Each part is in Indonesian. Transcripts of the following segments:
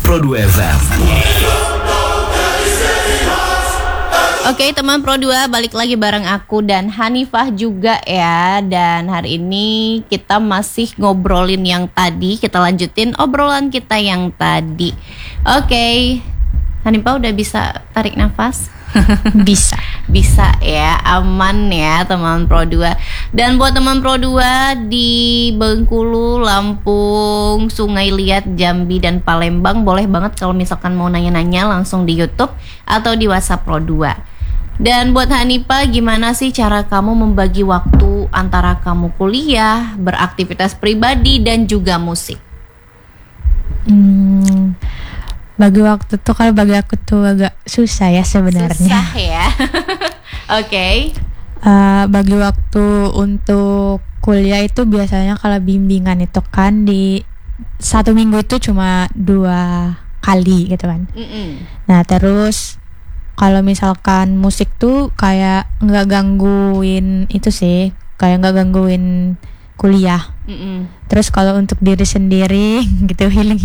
Pro 2 FM. Oke teman Pro 2, balik lagi bareng aku dan Hanifah juga ya. Dan hari ini kita masih ngobrolin yang tadi. Kita lanjutin obrolan kita yang tadi. Oke, Hanifah udah bisa tarik nafas? Bisa ya, aman ya teman Pro 2. Dan buat teman Pro 2 di Bengkulu, Lampung, Sungai Liat, Jambi dan Palembang, boleh banget kalau misalkan mau nanya-nanya langsung di YouTube atau di WhatsApp Pro 2. Dan buat Hanifah, gimana sih cara kamu membagi waktu antara kamu kuliah, beraktivitas pribadi dan juga musik? Bagi waktu tuh kalau bagi aku tuh agak susah ya sebenarnya. Susah ya. Oke. Bagi waktu untuk kuliah itu biasanya kalau bimbingan itu kan di 1 minggu itu cuma 2 kali gitu kan. Nah terus kalau misalkan musik tuh kayak nggak gangguin itu sih, kayak nggak gangguin kuliah. Terus kalau untuk diri sendiri gitu healing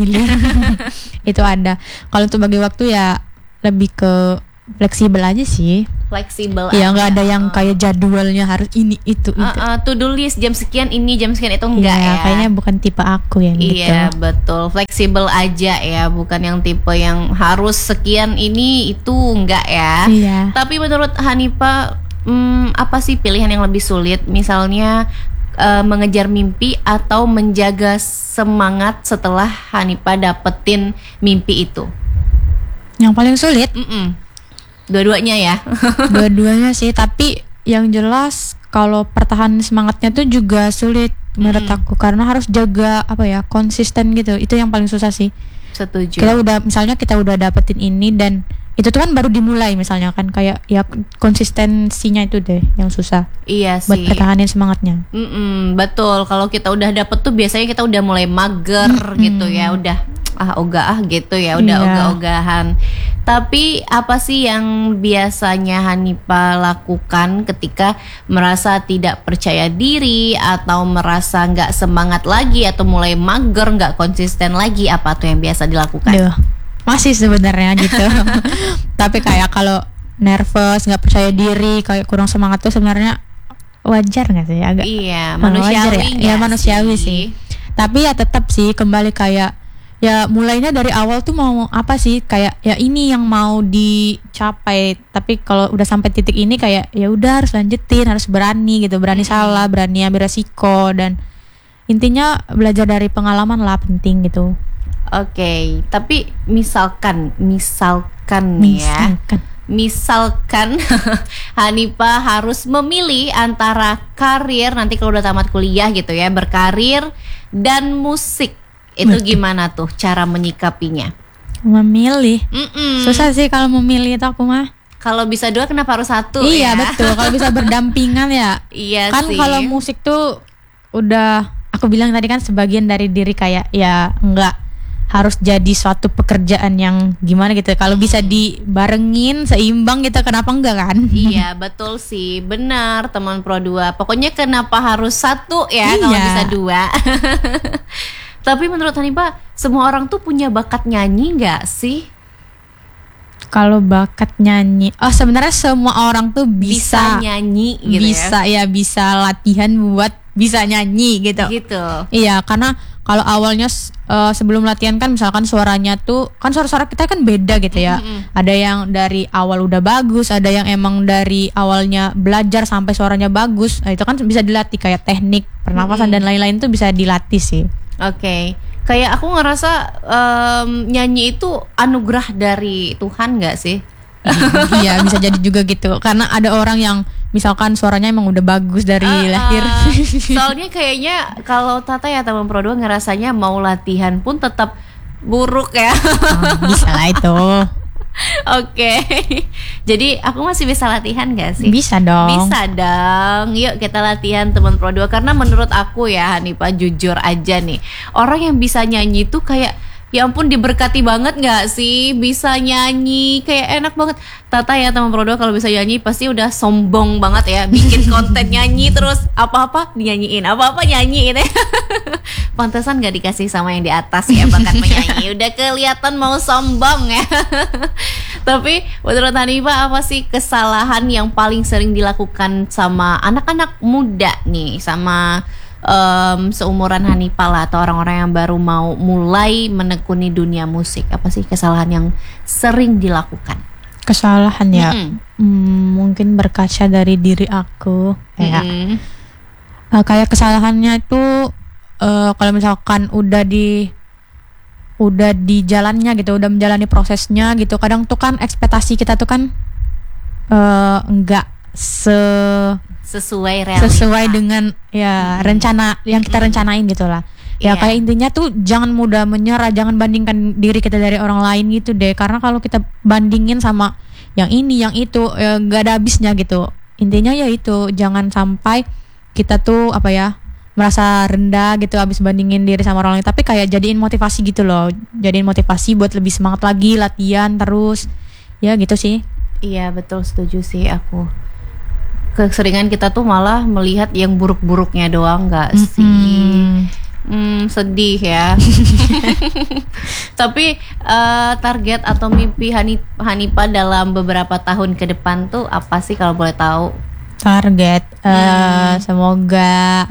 itu ada. Kalau untuk bagi waktu ya lebih ke fleksibel aja sih. Fleksibel ya, nggak ada yang kayak jadwalnya harus ini itu. To do list jam sekian ini, jam sekian itu enggak ya. Kayaknya bukan tipe aku yang gitu. Iya betul, fleksibel aja ya, bukan yang tipe yang harus sekian ini itu enggak ya. Iya. Tapi menurut Hanifah, apa sih pilihan yang lebih sulit? Misalnya mengejar mimpi atau menjaga semangat setelah Hanifah dapetin mimpi itu? Yang paling sulit? Dua-duanya ya. Dua-duanya sih, tapi yang jelas kalau pertahanan semangatnya tuh juga sulit menurut aku, karena harus jaga konsisten gitu. Itu yang paling susah sih. Setuju. Kita udah dapetin ini dan itu tuh kan baru dimulai misalnya kan, kayak ya konsistensinya itu deh yang susah. Iya sih. Buat pertahanin semangatnya. Betul. Kalau kita udah dapet tuh biasanya kita udah mulai mager gitu ya, udah ogah gitu ya, udah ogah-ogahan. Tapi apa sih yang biasanya Hanifah lakukan ketika merasa tidak percaya diri atau merasa nggak semangat lagi atau mulai mager, nggak konsisten lagi? Apa tuh yang biasa dilakukan? Masih sebenarnya gitu. Tapi kayak kalau nervous, nggak percaya diri, kayak kurang semangat tuh sebenarnya wajar nggak sih? Agak manusiawi ya manusiawi sih. Tapi ya tetap sih kembali kayak ya mulainya dari awal tuh mau apa sih, kayak ya ini yang mau dicapai. Tapi kalau udah sampai titik ini kayak ya udah harus lanjutin, harus berani gitu, berani salah, berani ambil resiko, dan intinya belajar dari pengalaman lah, penting gitu. Oke, tapi misalkan Hanifah harus memilih antara karir nanti kalau udah tamat kuliah gitu ya, berkarir dan musik. Itu gimana tuh cara menyikapinya? Memilih? Susah sih kalau memilih itu aku mah. Kalau bisa 2 kenapa harus 1? Iya betul, kalau bisa berdampingan ya. Iya kan sih. Kalau musik tuh udah aku bilang tadi kan sebagian dari diri, kayak ya enggak harus jadi suatu pekerjaan yang gimana gitu. Kalau bisa dibarengin seimbang gitu, kenapa enggak kan? Iya betul sih, benar teman Pro 2. Pokoknya kenapa harus 1 ya, kalau bisa 2. Tapi menurut Hanifah, semua orang tuh punya bakat nyanyi nggak sih? Kalau bakat nyanyi, sebenarnya semua orang tuh bisa nyanyi gitu bisa latihan buat bisa nyanyi gitu. Iya, karena kalau awalnya sebelum latihan kan misalkan suaranya tuh kan suara-suara kita kan beda gitu ya. Ada yang dari awal udah bagus, ada yang emang dari awalnya belajar sampai suaranya bagus. Nah, itu kan bisa dilatih, kayak teknik pernapasan dan lain-lain tuh bisa dilatih sih. Oke. Kayak aku ngerasa nyanyi itu anugerah dari Tuhan nggak sih? Iya bisa jadi juga gitu, karena ada orang yang misalkan suaranya emang udah bagus dari lahir. Soalnya kayaknya kalau Tata ya teman Pro 2 ngerasanya mau latihan pun tetap buruk ya. Bisa lah itu. Oke. Jadi aku masih bisa latihan gak sih? Bisa dong. Yuk kita latihan teman Pro 2. Karena menurut aku ya Hanifah, jujur aja nih, orang yang bisa nyanyi tuh kayak ya ampun diberkati banget gak sih? Bisa nyanyi kayak enak banget. Tata ya teman Pro 2 kalau bisa nyanyi pasti udah sombong banget ya, bikin konten nyanyi terus apa-apa dinyanyiin, apa-apa nyanyiin ya. Pantesan gak dikasih sama yang di atas ya bakat menyanyi. Udah kelihatan mau sombong ya. Tapi menurut Hanifah apa sih kesalahan yang paling sering dilakukan sama anak-anak muda nih, sama seumuran Hanifah lah, atau orang-orang yang baru mau mulai menekuni dunia musik? Apa sih kesalahan yang sering dilakukan? Kesalahan ya, mungkin berkaca dari diri aku kayak kesalahannya itu kalau misalkan udah di jalannya gitu, udah menjalani prosesnya gitu, kadang tuh kan ekspektasi kita tuh kan enggak sesuai realita, sesuai dengan ya rencana yang kita rencanain gitu lah. Ya kayak intinya tuh jangan mudah menyerah, jangan bandingkan diri kita dari orang lain gitu deh, karena kalau kita bandingin sama yang ini yang itu ya gak ada habisnya gitu. Intinya ya itu, jangan sampai kita tuh merasa rendah gitu abis bandingin diri sama orang lain, tapi kayak jadiin motivasi gitu loh, jadiin motivasi buat lebih semangat lagi, latihan terus ya gitu sih. Iya betul, setuju sih aku. Keseringan kita tuh malah melihat yang buruk-buruknya doang, gak sih? Sedih ya. Tapi target atau mimpi Hanifah dalam beberapa tahun ke depan tuh apa sih kalau boleh tahu? Target semoga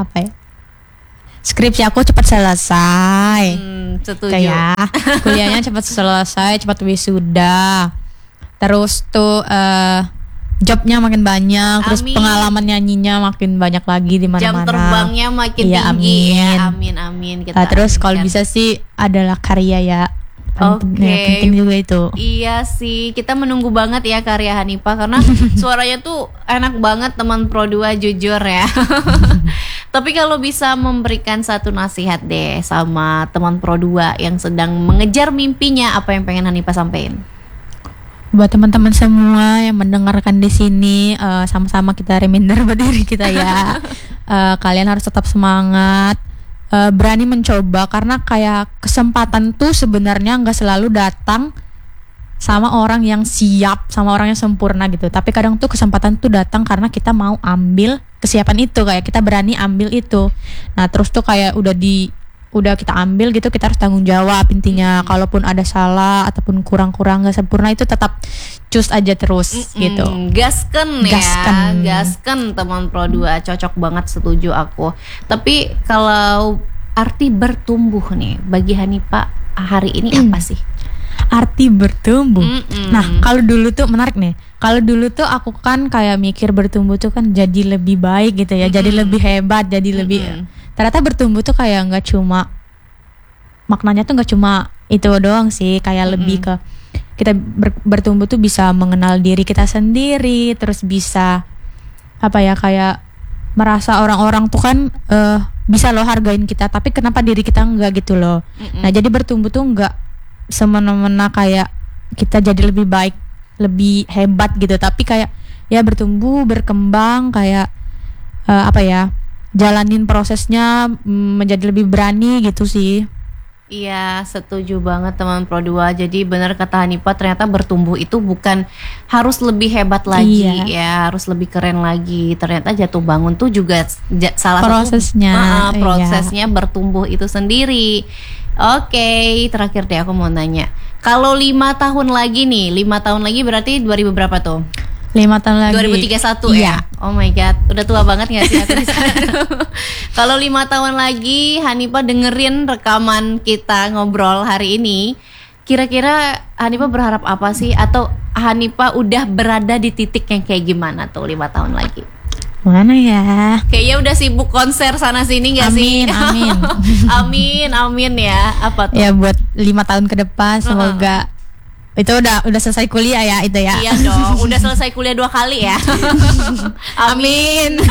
skripsi aku cepat selesai. Setuju. Kayak kuliahnya cepat selesai, cepat wisuda. Terus tuh jobnya makin banyak, terus pengalaman nyanyinya makin banyak lagi di mana-mana. Jam terbangnya makin tinggi ya. Amin. Kita terus kalau bisa sih adalah karya ya. Penting juga itu. Iya sih, kita menunggu banget ya karya Hanifah, karena suaranya tuh enak banget teman Pro 2, jujur ya. Tapi kalau bisa memberikan satu nasihat deh sama teman Pro 2 yang sedang mengejar mimpinya, apa yang pengen Hanifah sampein? Buat teman-teman semua yang mendengarkan di sini, sama-sama kita reminder buat diri kita ya. Kalian harus tetap semangat, berani mencoba, karena kayak kesempatan tuh sebenarnya nggak selalu datang sama orang yang siap, sama orang yang sempurna gitu. Tapi kadang tuh kesempatan tuh datang karena kita mau ambil kesiapan itu, kayak kita berani ambil itu. Nah terus tuh kayak udah kita ambil gitu, kita harus tanggung jawab intinya. Kalaupun ada salah ataupun kurang-kurang gak sempurna, itu tetap cus aja terus gitu. Gasken teman Pro 2, cocok banget, setuju aku. Tapi kalau arti bertumbuh nih bagi Hanifah hari ini apa sih? Arti bertumbuh. Nah, kalau dulu tuh menarik nih. Kalau dulu tuh aku kan kayak mikir bertumbuh tuh kan jadi lebih baik gitu ya, jadi lebih hebat, jadi lebih ternyata bertumbuh tuh kayak nggak cuma maknanya tuh nggak cuma itu doang sih, kayak lebih ke kita bertumbuh tuh bisa mengenal diri kita sendiri, terus bisa kayak merasa orang-orang tuh kan bisa loh hargain kita, tapi kenapa diri kita nggak gitu loh. Nah jadi bertumbuh tuh nggak semena-mena kayak kita jadi lebih baik, lebih hebat gitu, tapi kayak ya bertumbuh, berkembang, kayak jalanin prosesnya menjadi lebih berani gitu sih. Iya, setuju banget teman Pro 2. Jadi benar kata Hanifah, ternyata bertumbuh itu bukan harus lebih hebat lagi ya, harus lebih keren lagi. Ternyata jatuh bangun tuh juga salah prosesnya, satu prosesnya bertumbuh itu sendiri. Oke, terakhir deh aku mau nanya. Kalau 5 tahun lagi nih, 5 tahun lagi berarti 2000 berapa tuh? 5 tahun lagi 2031 ya? Oh my god, udah tua banget gak sih aku di sana? Kalau 5 tahun lagi Hanifah dengerin rekaman kita ngobrol hari ini, kira-kira Hanifah berharap apa sih? Atau Hanifah udah berada di titik yang kayak gimana tuh 5 tahun lagi? Mana ya? Kayaknya udah sibuk konser sana sini gak sih? Amin ya. Apa tuh? Ya buat 5 tahun ke depan semoga itu udah selesai kuliah ya itu ya. Iya dong, udah selesai kuliah 2 kali ya. Amin.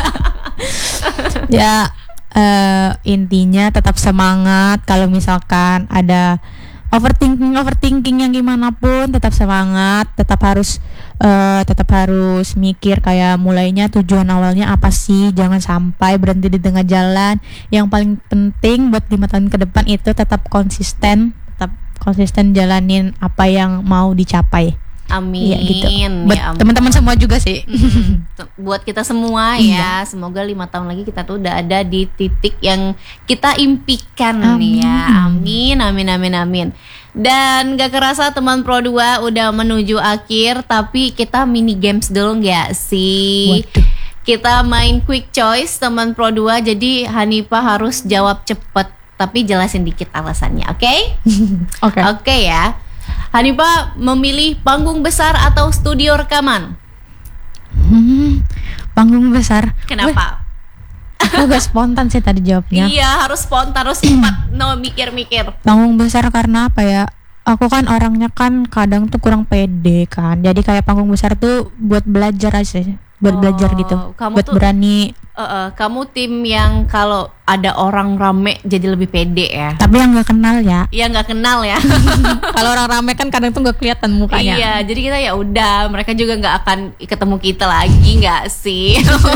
Ya intinya tetap semangat. Kalau misalkan ada overthinking yang gimana pun, tetap semangat, tetap harus mikir kayak mulainya tujuan awalnya apa sih, jangan sampai berhenti di tengah jalan. Yang paling penting buat 5 tahun ke depan itu tetap konsisten jalanin apa yang mau dicapai. Amin. Iya gitu. Buat Ya ampun. teman-teman semua juga sih. Buat kita semua ya, semoga 5 tahun lagi kita tuh udah ada di titik yang kita impikan Amin. ya. Amin, amin, amin, amin. Dan gak kerasa teman Pro 2 udah menuju akhir, tapi kita mini games dulu gak sih? Waduh. Kita main quick choice teman Pro 2, jadi Hanifah harus jawab cepet, tapi jelasin dikit alasannya, oke? Oke. Oke ya. Hanifah memilih panggung besar atau studio rekaman? Panggung besar. Kenapa? Aku agak spontan sih tadi jawabnya. Iya, harus spontan, harus cepat, no mikir-mikir. Panggung besar karena apa ya? Aku kan orangnya kan kadang tuh kurang pede kan. Jadi kayak panggung besar tuh buat belajar aja, buat belajar gitu. Kamu Buat tuh berani. kamu tim yang kalau ada orang rame jadi lebih pede ya? Tapi yang nggak kenal ya. Iya, nggak kenal ya. Kalau orang rame kan kadang tuh nggak kelihatan mukanya. Iya, jadi kita ya udah, mereka juga nggak akan ketemu kita lagi, nggak sih?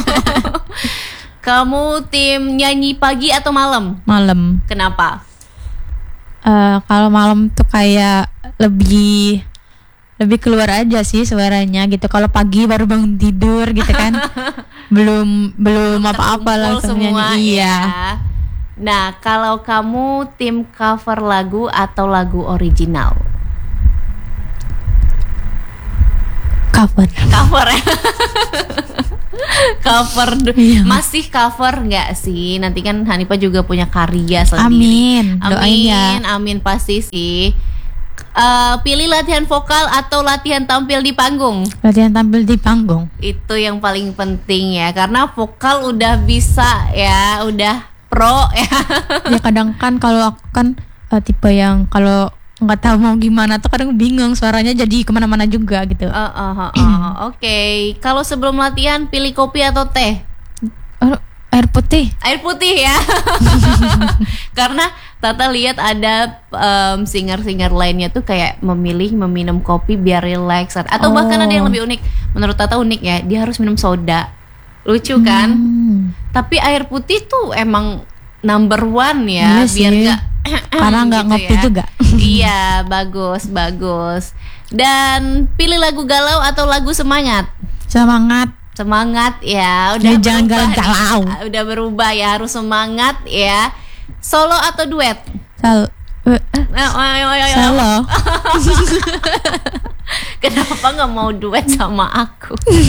Kamu tim nyanyi pagi atau malam? Malam. Kenapa? Kalau malam tuh kayak lebih keluar aja sih suaranya gitu. Kalau pagi baru bangun tidur gitu kan, belum apa-apa Terkumpul langsung semua nyanyi. Iya. ya. Nah, kalau kamu tim cover lagu atau lagu original? Cover. Cover ya. Cover Iya. masih cover nggak sih? Nanti kan Hanifah juga punya karya sendiri. Amin. Doain ya. Amin pasti sih. Pilih latihan vokal atau latihan tampil di panggung? Latihan tampil di panggung. Itu yang paling penting ya, karena vokal udah bisa ya, udah pro ya. Ya kadang kan kalau aku kan tipe yang kalau nggak tahu mau gimana tuh kadang bingung, suaranya jadi kemana-mana juga gitu. Oke, kalau sebelum latihan pilih kopi atau teh? Air putih. Air putih ya. Karena Tata lihat ada singer-singer lainnya tuh kayak meminum kopi biar relax, atau bahkan ada yang lebih unik. Menurut Tata unik ya, dia harus minum soda. Lucu kan? Tapi air putih tuh emang number one ya, Iya biar sih. nggak Karena nggak gitu ngopi ya. juga. Iya, bagus. Dan pilih lagu galau atau lagu semangat? Semangat. Semangat ya, udah Ya, jangan berubah nih. galau. Udah berubah ya, harus semangat ya. Solo atau duet? Ayo. Solo. Kenapa nggak mau duet sama aku?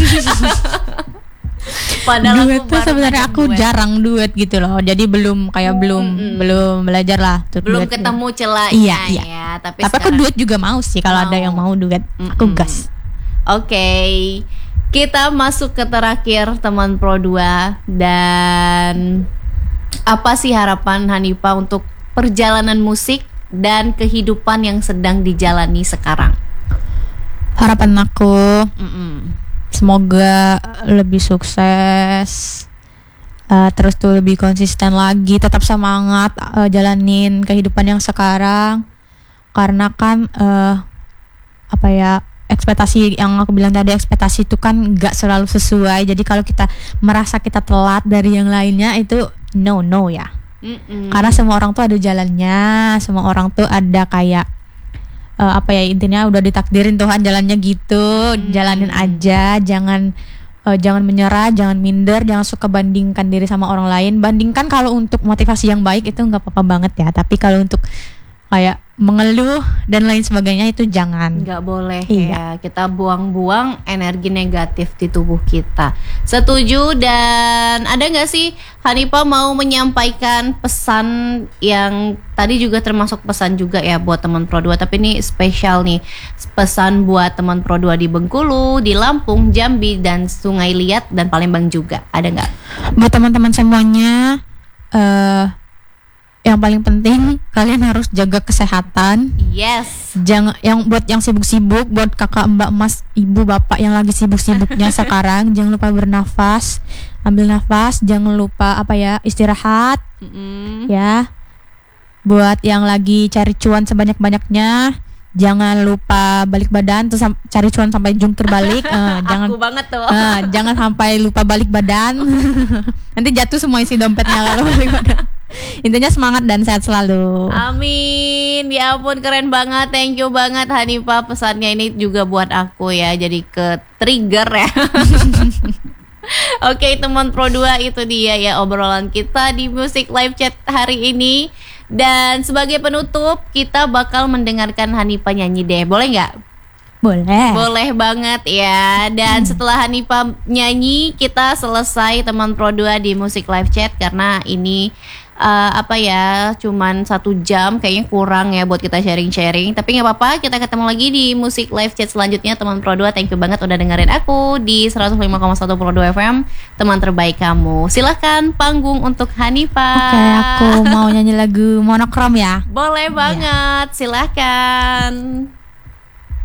Padahal Duet aku tuh baru sebenarnya ngajak aku duet. jarang duet gitu loh. Jadi belum belajar lah untuk Belum duet. ketemu celahnya Iya. ya. Tapi aku sekarang duet juga mau sih kalau ada Mau. yang mau duet. Aku gas. Oke, kita masuk ke terakhir teman Pro 2. Dan apa sih harapan Hanifah untuk perjalanan musik dan kehidupan yang sedang dijalani sekarang? Harapan aku Mm-mm. semoga lebih sukses, terus tuh lebih konsisten lagi, tetap semangat jalanin kehidupan yang sekarang. Karena kan apa ya, ekspektasi yang aku bilang tadi, ekspektasi itu kan nggak selalu sesuai. Jadi kalau kita merasa kita telat dari yang lainnya, itu no ya. Mm-mm. Karena semua orang tuh ada jalannya, semua orang tuh ada kayak apa ya, intinya udah ditakdirin Tuhan jalannya gitu. Jalanin aja, jangan menyerah, jangan minder, jangan suka bandingkan diri sama orang lain. Bandingkan kalau untuk motivasi yang baik itu nggak apa-apa banget ya, tapi kalau untuk kayak mengeluh dan lain sebagainya itu jangan. Nggak boleh Iya. ya, kita buang-buang energi negatif di tubuh kita. Setuju. Dan ada nggak sih Hanifah mau menyampaikan pesan yang tadi juga termasuk pesan juga ya buat teman Pro 2, tapi ini spesial nih, pesan buat teman Pro 2 di Bengkulu, di Lampung, Jambi, dan Sungai Liat, dan Palembang juga. Ada nggak? Buat teman-teman semuanya, yang paling penting kalian harus jaga kesehatan. Yes. Jangan buat yang sibuk-sibuk, buat kakak, mbak, mas, ibu, bapak yang lagi sibuk-sibuknya sekarang, jangan lupa bernafas, ambil nafas, jangan lupa apa ya, istirahat ya. Buat yang lagi cari cuan sebanyak-banyaknya, jangan lupa balik badan terus cari cuan sampai jungkir balik. Jangan Aku banget tuh. jangan sampai lupa balik badan. Nanti jatuh semua isi dompetnya kalau balik badan. Intinya semangat dan sehat selalu. Amin. Ya ampun, keren banget. Thank you banget Hanifah, pesannya ini juga buat aku ya, jadi ke trigger ya. Oke, teman Pro 2, itu dia ya obrolan kita di Music Live Chat hari ini. Dan sebagai penutup, kita bakal mendengarkan Hanifah nyanyi deh. Boleh nggak? Boleh. Boleh banget ya. Dan setelah Hanifah nyanyi, kita selesai teman Pro 2 di Music Live Chat. Karena ini cuman 1 jam, kayaknya kurang ya buat kita sharing-sharing. Tapi gak apa-apa, kita ketemu lagi di Music Live Chat selanjutnya teman Pro 2. Thank you banget udah dengerin aku di 105,1 Pro 2 FM, teman terbaik kamu. Silahkan panggung untuk Hanifah. Oke, aku mau nyanyi lagu Monokrom ya. Boleh banget, silahkan.